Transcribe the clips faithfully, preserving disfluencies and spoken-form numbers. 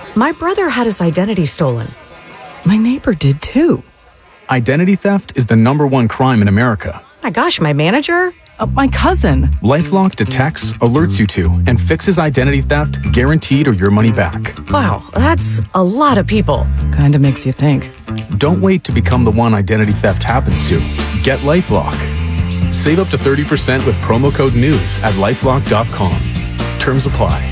My brother had his identity stolen. My neighbor did too. Identity theft is the number one crime in America. My gosh, my manager? Uh, my cousin. LifeLock detects, alerts you to, and fixes identity theft, guaranteed or your money back. Wow, that's a lot of people. Kinda makes you think. Don't wait to become the one identity theft happens to. Get LifeLock. Save up to thirty percent with promo code NEWS at lifelock dot com. Terms apply.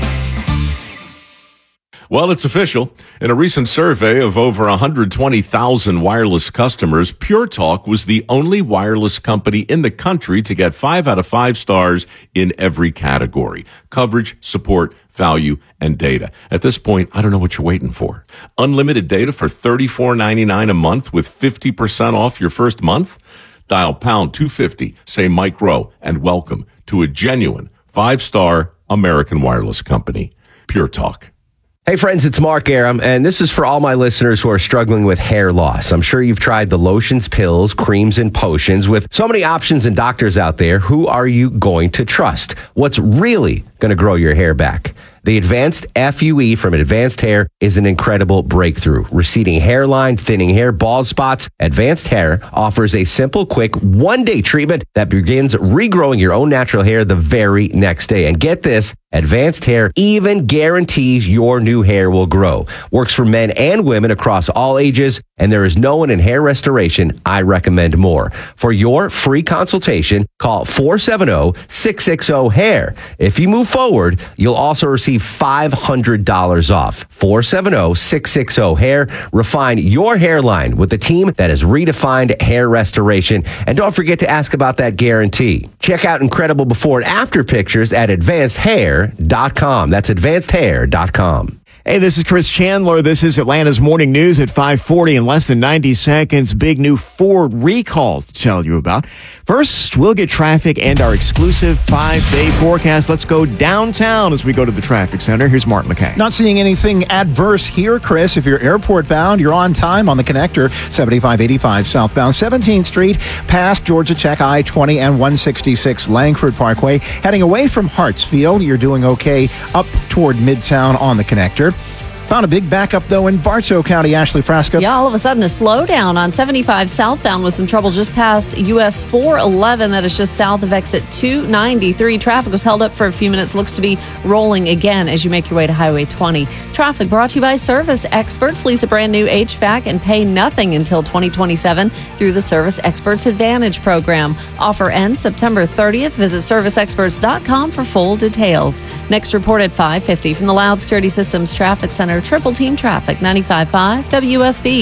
Well, it's official. In a recent survey of over one hundred twenty thousand wireless customers, Pure Talk was the only wireless company in the country to get five out of five stars in every category: coverage, support, value, and data. At this point, I don't know what you're waiting for. Unlimited data for thirty-four ninety-nine a month with fifty percent off your first month? Dial pound two fifty, say Mike Rowe, and welcome to a genuine five-star American wireless company. Pure Talk. Hey friends, it's Mark Aram, and this is for all my listeners who are struggling with hair loss. I'm sure you've tried the lotions, pills, creams, and potions. With so many options and doctors out there, who are you going to trust? What's really going to grow your hair back? The Advanced F U E from Advanced Hair is an incredible breakthrough. Receding hairline, thinning hair, bald spots. Advanced Hair offers a simple, quick, one-day treatment that begins regrowing your own natural hair the very next day. And get this, Advanced Hair even guarantees your new hair will grow. Works for men and women across all ages, and there is no one in hair restoration I recommend more. For your free consultation, call four seven zero, six six zero, hair. If you move forward, you'll also receive five hundred dollars off. four seven zero, six six zero, hair. Refine your hairline with a team that has redefined hair restoration. And don't forget to ask about that guarantee. Check out incredible before and after pictures at advanced hair dot com. That's advanced hair dot com. Hey, this is Chris Chandler. This is Atlanta's Morning News at five forty. In less than ninety seconds, big new Ford recall to tell you about. First, we'll get traffic and our exclusive five-day forecast. Let's go downtown as we go to the traffic center. Here's Mark McKay. Not seeing anything adverse here, Chris. If you're airport bound, you're on time on the connector, seventy-five eighty-five southbound, seventeenth Street, past Georgia Tech, I twenty, and one sixty-six Langford Parkway. Heading away from Hartsfield, you're doing okay up toward Midtown on the connector. Found a big backup, though, in Bartow County. Ashley Frasco. Yeah, all of a sudden a slowdown on seventy-five southbound with some trouble just past U S four eleven. That is just south of exit two ninety-three. Traffic was held up for a few minutes. Looks to be rolling again as you make your way to Highway twenty. Traffic brought to you by Service Experts. Lease a brand new H V A C and pay nothing until twenty twenty-seven through the Service Experts Advantage program. Offer ends September thirtieth. Visit service experts dot com for full details. Next report at five fifty from the Loud Security Systems Traffic Center. Triple Team Traffic, ninety-five point five W S B.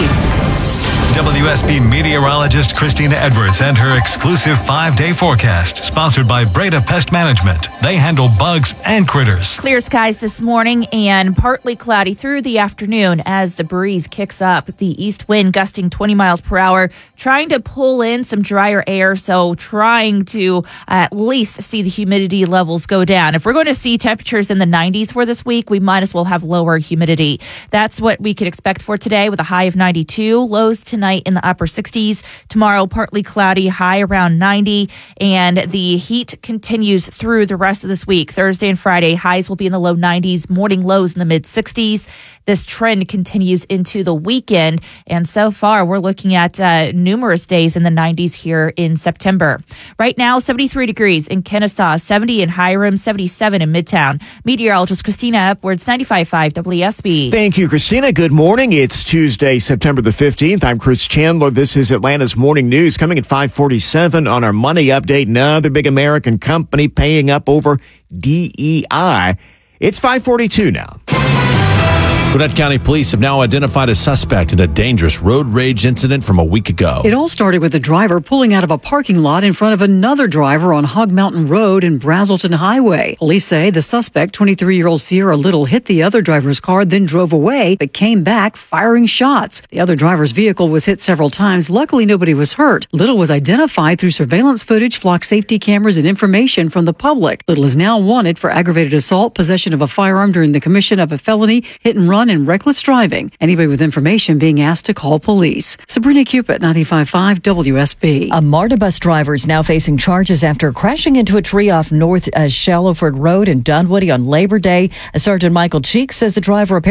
W S B meteorologist Christina Edwards and her exclusive five-day forecast, sponsored by Breda Pest Management. They handle bugs and critters. Clear skies this morning and partly cloudy through the afternoon as the breeze kicks up. The east wind gusting twenty miles per hour, trying to pull in some drier air, so trying to at least see the humidity levels go down. If we're going to see temperatures in the nineties for this week, we might as well have lower humidity. That's what we could expect for today with a high of ninety-two, lows tonight in the upper sixties. Tomorrow, partly cloudy, high around ninety, and the heat continues through the rest of this week. Thursday and Friday, highs will be in the low nineties, morning lows in the mid sixties. This trend continues into the weekend, and so far we're looking at uh, numerous days in the nineties here in September. Right now, seventy-three degrees in Kennesaw, seventy in Hiram, seventy-seven in Midtown. Meteorologist Christina Edwards, ninety-five point five W S B. Thank you, Christina. Good morning. It's Tuesday, September the fifteenth. I'm Chris Chandler. This is Atlanta's Morning News. Coming at five forty-seven on our Money Update. Another big American company paying up over D E I. It's five forty-two now. Gwinnett County Police have now identified a suspect in a dangerous road rage incident from a week ago. It all started with a driver pulling out of a parking lot in front of another driver on Hog Mountain Road and Brazelton Highway. Police say the suspect, twenty-three-year-old Sierra Little, hit the other driver's car, then drove away, but came back firing shots. The other driver's vehicle was hit several times. Luckily, nobody was hurt. Little was identified through surveillance footage, flock safety cameras, and information from the public. Little is now wanted for aggravated assault, possession of a firearm during the commission of a felony, hit and run, and reckless driving. Anybody with information being asked to call police. Sabrina Cupid, ninety-five point five W S B. A MARTA bus driver is now facing charges after crashing into a tree off North uh, Shallowford Road in Dunwoody on Labor Day. Sergeant Michael Cheek says the driver apparently